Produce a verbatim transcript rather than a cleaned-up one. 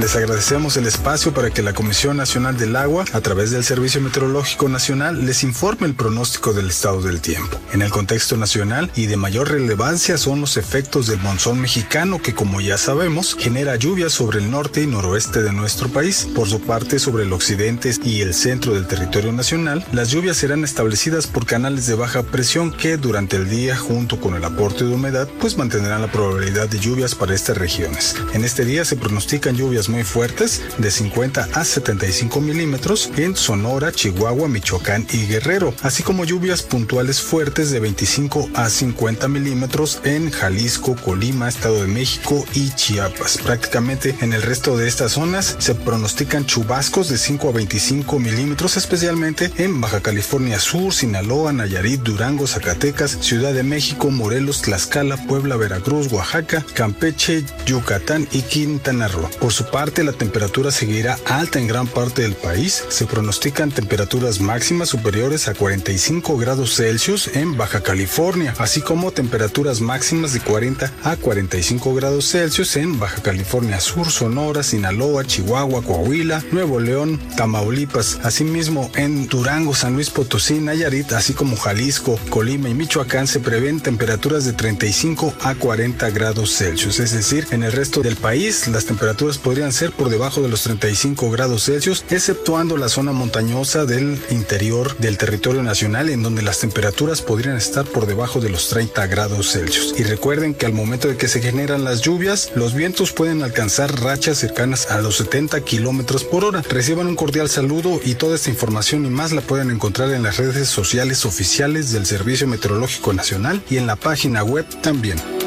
Les agradecemos el espacio para que la Comisión Nacional del Agua, a través del Servicio Meteorológico Nacional, les informe el pronóstico del estado del tiempo. En el contexto nacional y de mayor relevancia son los efectos del monzón mexicano que, como ya sabemos, genera lluvias sobre el norte y noroeste de nuestro país. Por su parte, sobre el occidente y el centro del territorio nacional, las lluvias serán establecidas por canales de baja presión que durante el día, junto con el aporte de humedad, pues mantendrán la probabilidad de lluvias para estas regiones. En este día se pronostican lluvias muy fuertes de cincuenta a setenta y cinco milímetros en Sonora, Chihuahua, Michoacán y Guerrero, así como lluvias puntuales fuertes de veinticinco a cincuenta milímetros en Jalisco, Colima, Estado de México y Chiapas. Prácticamente en el resto de estas zonas se pronostican chubascos de cinco a veinticinco milímetros, especialmente en Baja California Sur, Sinaloa, Nayarit, Durango, Zacatecas, Ciudad de México, Morelos, Tlaxcala, Puebla, Veracruz, Oaxaca, Campeche, Yucatán y Quintana Roo. Por su parte, la temperatura seguirá alta en gran parte del país. Se pronostican temperaturas máximas superiores a cuarenta y cinco grados Celsius en Baja California, así como temperaturas máximas de cuarenta a cuarenta y cinco grados Celsius en Baja California Sur, Sonora, Sinaloa, Chihuahua, Coahuila, Nuevo León, Tamaulipas. Asimismo, en Durango, San Luis Potosí, Nayarit, así como Jalisco, Colima y Michoacán se prevén temperaturas de treinta y cinco a cuarenta grados Celsius. Es decir, en el resto del país las temperaturas podrían ser por debajo de los treinta y cinco grados Celsius, exceptuando la zona montañosa del interior del territorio nacional, en donde las temperaturas podrían estar por debajo de los treinta grados Celsius. Y recuerden que al momento de que se generan las lluvias, los vientos pueden alcanzar rachas cercanas a los setenta kilómetros por hora. Reciban un cordial saludo y toda esta información y más la pueden encontrar en las redes sociales oficiales del Servicio Meteorológico Nacional y en la página web también.